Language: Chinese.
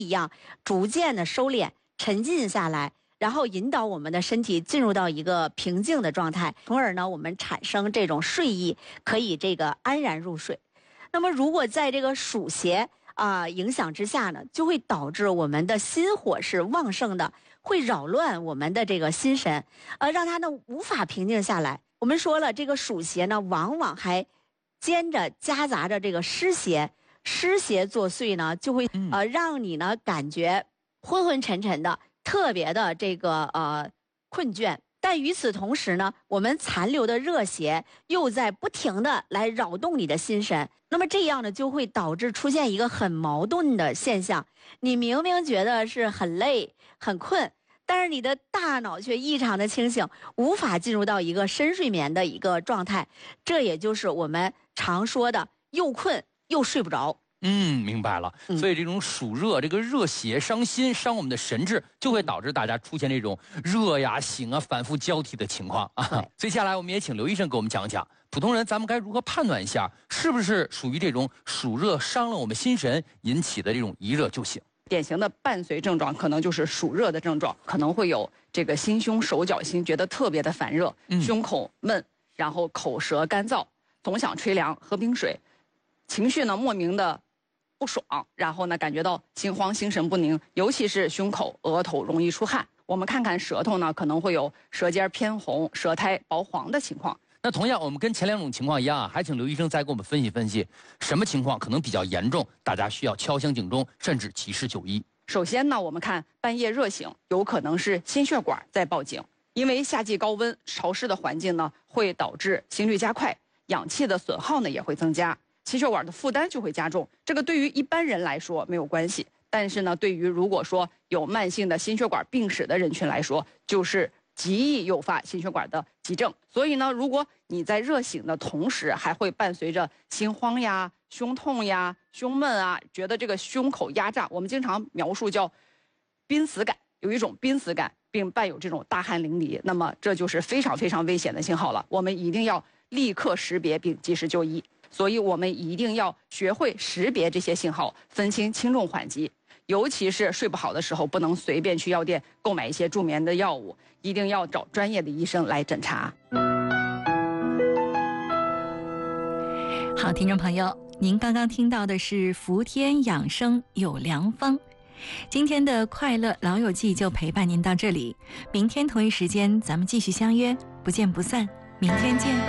一样，逐渐的收敛、沉浸下来，然后引导我们的身体进入到一个平静的状态，从而呢，我们产生这种睡意，可以这个安然入睡。那么，如果在这个暑邪影响之下呢，就会导致我们的心火是旺盛的，会扰乱我们的这个心神，让它呢无法平静下来。我们说了，这个暑邪呢，往往还夹杂着这个湿邪，湿邪作祟呢，就会让你呢感觉昏昏沉沉的，特别的这个困倦。但与此同时呢，我们残留的热邪又在不停的来扰动你的心神，那么这样呢，就会导致出现一个很矛盾的现象。你明明觉得是很累、很困，但是你的大脑却异常的清醒，无法进入到一个深睡眠的一个状态。这也就是我们常说的又困又睡不着。 明白了。所以这种暑热，这个热邪伤心，伤我们的神志，就会导致大家出现这种热呀、醒啊、反复交替的情况啊。所以接下来我们也请刘医生给我们讲讲，普通人咱们该如何判断一下，是不是属于这种暑热伤了我们心神引起的这种一热就醒？ 典型的伴随症状可能就是暑热的症状，可能会有这个心胸手脚心觉得特别的烦热，胸口闷，然后口舌干燥，总想吹凉喝冰水，情绪呢莫名的不爽，然后呢感觉到心慌心神不宁，尤其是胸口额头容易出汗。我们看看舌头呢，可能会有舌尖偏红、舌苔薄黄的情况。 那同样，我们跟前两种情况一样还请刘医生再给我们分析分析，什么情况可能比较严重，大家需要敲响警钟，甚至及时就医。 首先呢，我们看半夜热醒，有可能是心血管在报警，因为夏季高温潮湿的环境呢，会导致心率加快，氧气的损耗呢也会增加，心血管的负担就会加重。这个对于一般人来说没有关系，但是呢，对于如果说有慢性的心血管病史的人群来说，就是极易诱发心血管的急症。所以呢，如果你在热醒的同时，还会伴随着心慌呀、胸痛呀、胸闷啊，觉得这个胸口压榨，我们经常描述叫濒死感，有一种濒死感，并伴有这种大汗淋漓，那么这就是非常非常危险的信号了。我们一定要立刻识别并及时就医。所以我们一定要学会识别这些信号，分清轻重缓急。尤其是睡不好的时候，不能随便去药店购买一些助眠的药物，一定要找专业的医生来诊查。 好，听众朋友，您刚刚听到的是福天养生有良方。今天的快乐老友记就陪伴您到这里，明天同一时间咱们继续相约，不见不散，明天见。